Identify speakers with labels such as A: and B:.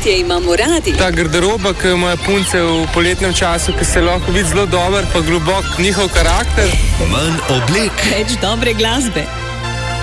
A: je imamo radi.
B: Ta garderoba, ki ima punce v poletnem času, ki se lahko vidi zelo dober, pa globok njihov karakter.
C: Manj oblek.
A: Več dobre glasbe.